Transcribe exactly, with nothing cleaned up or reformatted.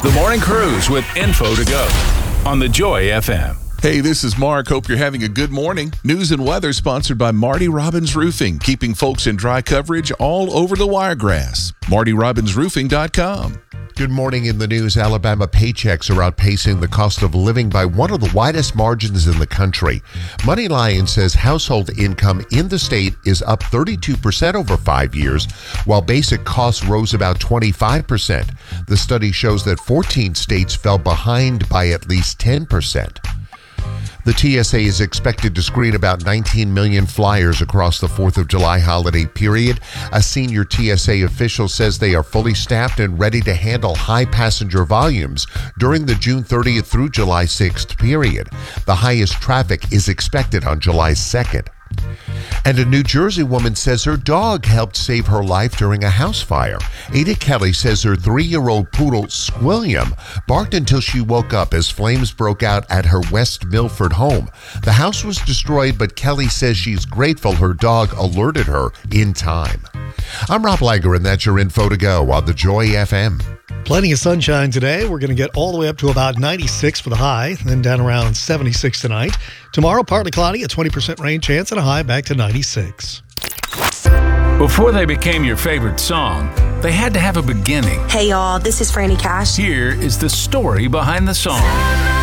The Morning Cruise with info to go on the Joy F M. Hey, this is Mark. Hope you're having a good morning. News and weather sponsored by Marty Robbins Roofing, keeping folks in dry coverage all over the Wiregrass. Marty Robbins Roofing dot com. Good morning. In the news, Alabama paychecks are outpacing the cost of living by one of the widest margins in the country. MoneyLion says household income in the state is up thirty-two percent over five years, while basic costs rose about twenty-five percent. The study shows that fourteen states fell behind by at least ten percent. The T S A is expected to screen about nineteen million flyers across the fourth of July holiday period. A senior T S A official says they are fully staffed and ready to handle high passenger volumes during the June thirtieth through July sixth period. The highest traffic is expected on July second. And a New Jersey woman says her dog helped save her life during a house fire. Ada Kelly says her three-year-old poodle, Squilliam, barked until she woke up as flames broke out at her West Milford home. The house was destroyed, but Kelly says she's grateful her dog alerted her in time. I'm Rob Langer, and that's your info to go on the Joy F M. Plenty of sunshine today. We're going to get all the way up to about ninety-six for the high, then down around seventy-six tonight. Tomorrow, partly cloudy, a twenty percent rain chance, and a high back to ninety-six. Before they became your favorite song, they had to have a beginning. Hey y'all, this is Franny Cash. Here is the story behind the song.